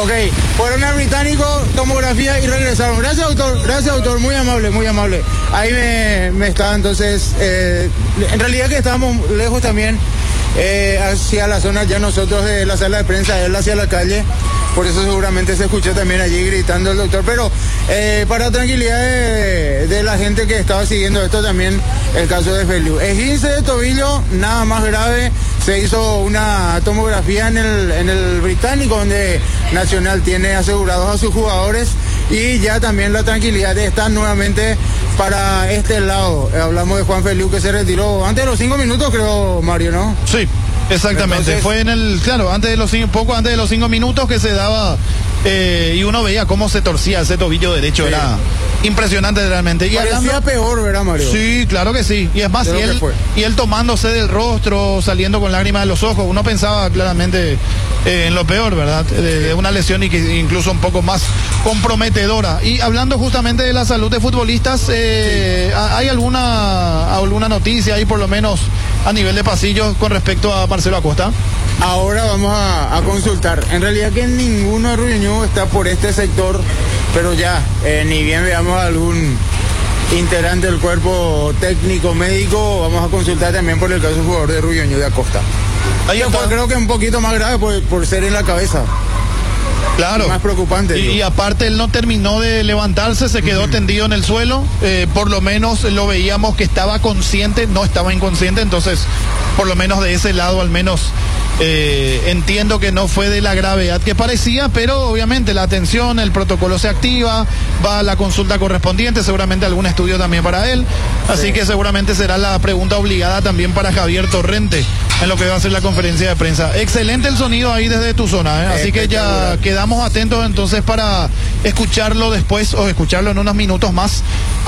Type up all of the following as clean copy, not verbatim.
Ok, fueron al británico, tomografía y regresaron. Gracias doctor, muy amable, muy amable. Ahí me estaba entonces, en realidad que estábamos lejos también, hacia la zona ya nosotros de la sala de prensa, él hacia la calle, por eso seguramente se escuchó también allí gritando el doctor, pero para tranquilidad de la gente que estaba siguiendo esto también, el caso de Feliu. Esguince de tobillo, nada más grave. Se hizo una tomografía en el británico, donde Nacional tiene asegurados a sus jugadores, y ya también la tranquilidad está nuevamente para este lado. Hablamos de Juan Feliu, que se retiró antes de los 5 minutos, creo, Mario, ¿no? Sí, exactamente. Entonces, fue poco antes de los 5 minutos que se daba, y uno veía cómo se torcía ese tobillo derecho, sí. Era impresionante realmente. Y parecía peor, ¿verdad, Mario? Sí, claro que sí. Y es más, y él tomándose del rostro, saliendo con lágrimas de los ojos, uno pensaba claramente en lo peor, ¿verdad? De una lesión y que incluso un poco más comprometedora. Y hablando justamente de la salud de futbolistas, ¿hay alguna noticia ahí, por lo menos a nivel de pasillos, con respecto a Marcelo Acosta? Ahora vamos a consultar. En realidad que ninguno de Rubiñú está por este sector, pero ya, ni bien veamos algún integrante del cuerpo técnico médico, vamos a consultar también por el caso del jugador de Rubiñú de Acosta. Ahí fue, creo que un poquito más grave por ser en la cabeza. Claro. Más preocupante. Y aparte él no terminó de levantarse, se quedó tendido en el suelo. Por lo menos lo veíamos que estaba consciente, no estaba inconsciente, entonces por lo menos de ese lado al menos entiendo que no fue de la gravedad que parecía, pero obviamente la atención, el protocolo se activa, va a la consulta correspondiente, seguramente algún estudio también para él, así que seguramente será la pregunta obligada también para Javier Torrente en lo que va a ser la conferencia de prensa. Excelente el sonido ahí desde tu zona, así que ya quedamos atentos entonces para escucharlo después, o escucharlo en unos minutos más.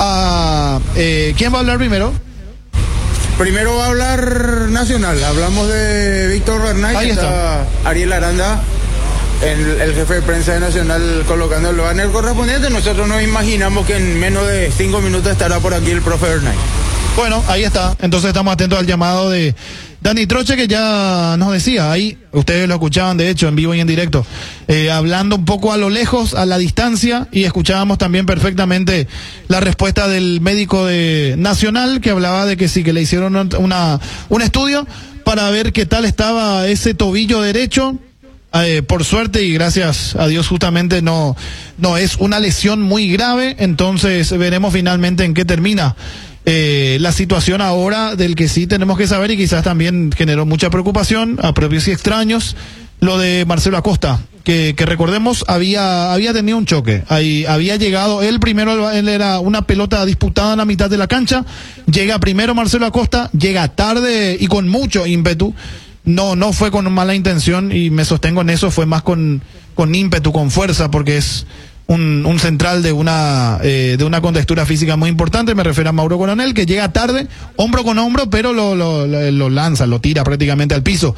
¿Quién va a hablar primero? Primero va a hablar Nacional. Hablamos de Víctor Bernay. Ahí está Ariel Aranda, el jefe de prensa de Nacional, colocando el banner correspondiente. Nosotros nos imaginamos que en menos de 5 minutos estará por aquí el profe Bernay. Bueno, ahí está. Entonces estamos atentos al llamado de Dani Troche, que ya nos decía, ahí ustedes lo escuchaban de hecho en vivo y en directo, hablando un poco a lo lejos, a la distancia, y escuchábamos también perfectamente la respuesta del médico de Nacional, que hablaba de que sí, que le hicieron un estudio para ver qué tal estaba ese tobillo derecho. Por suerte y gracias a Dios justamente no es una lesión muy grave, entonces veremos finalmente en qué termina la situación ahora, del que sí tenemos que saber, y quizás también generó mucha preocupación a propios y extraños, lo de Marcelo Acosta, que recordemos había tenido un choque, ahí había llegado él primero, él era una pelota disputada en la mitad de la cancha, llega primero Marcelo Acosta, llega tarde y con mucho ímpetu. No fue con mala intención, y me sostengo en eso, fue más con ímpetu, con fuerza, porque es un central de una contextura física muy importante. Me refiero a Mauro Coronel, que llega tarde, hombro con hombro, pero lo lanza, lo tira prácticamente al piso.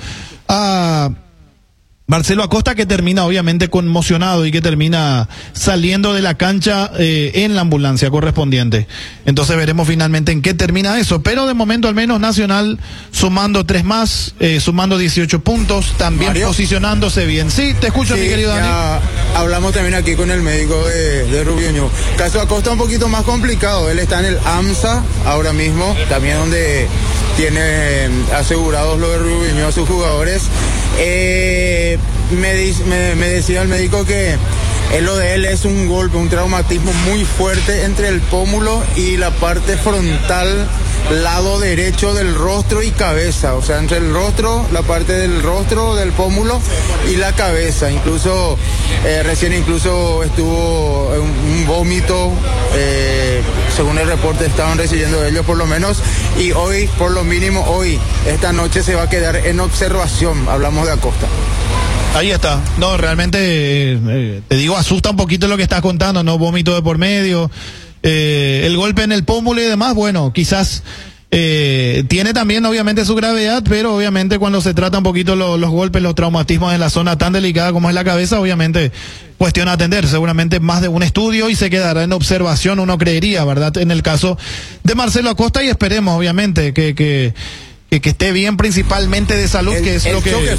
Marcelo Acosta, que termina obviamente conmocionado y que termina saliendo de la cancha en la ambulancia correspondiente. Entonces veremos finalmente en qué termina eso, pero de momento al menos Nacional sumando 3 más, sumando 18 puntos, también Mario, posicionándose bien. Sí, te escucho, mi querido Dani. Hablamos también aquí con el médico de Rubiñú. Caso Acosta un poquito más complicado, él está en el AMSA ahora mismo, también donde tiene asegurados lo de Rubiñú a sus jugadores. Me decía el médico que lo de él es un golpe, un traumatismo muy fuerte entre el pómulo y la parte frontal, lado derecho del rostro y cabeza, o sea, entre el rostro, la parte del rostro, del pómulo y la cabeza. Incluso recién estuvo un vómito, según el reporte estaban recibiendo ellos por lo menos, y hoy, por lo mínimo hoy, esta noche se va a quedar en observación. Hablamos de Acosta. Ahí está. No, realmente, te digo, asusta un poquito lo que estás contando, ¿no? Vómito de por medio, el golpe en el pómulo y demás, bueno, quizás tiene también obviamente su gravedad, pero obviamente cuando se trata un poquito los golpes, los traumatismos en la zona tan delicada como es la cabeza, obviamente cuestión a atender, seguramente más de un estudio, y se quedará en observación, uno creería, ¿verdad? En el caso de Marcelo Acosta, y esperemos obviamente que esté bien, principalmente de salud, que es lo que